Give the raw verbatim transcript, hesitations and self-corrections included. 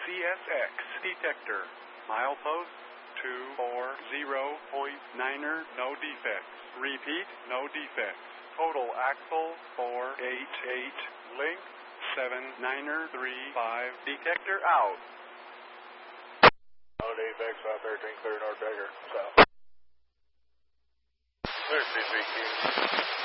C S X detector. Milepost two four zero point niner, no defects. Repeat, no defects. Total axle four eight eight. Length seven niner three five. Detector out. No defects, five thirteen, clear North Decker, south. Clear C P Q.